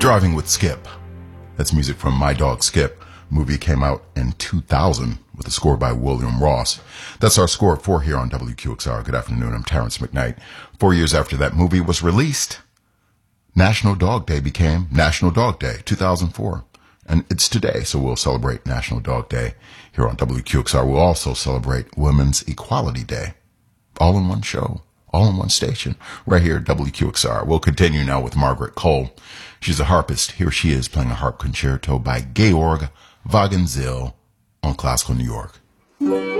Driving with Skip. That's music from My Dog Skip. Movie came out in 2000 with a score by William Ross. That's our score at 4 here on WQXR. Good afternoon. I'm Terrence McKnight. 4 years after that movie was released, National Dog Day became National Dog Day, 2004. And it's today, so we'll celebrate National Dog Day here on WQXR. We'll also celebrate Women's Equality Day. All in one show, all in one station, right here at WQXR. We'll continue now with Margaret Cole. She's a harpist. Here she is playing a harp concerto by Georg Wagenseil on Classical New York.